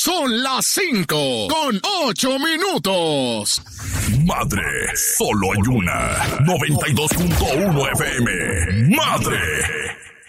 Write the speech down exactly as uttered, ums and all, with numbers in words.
Son las cinco con ocho minutos. Madre, solo hay una. noventa y dos punto uno F M. Madre.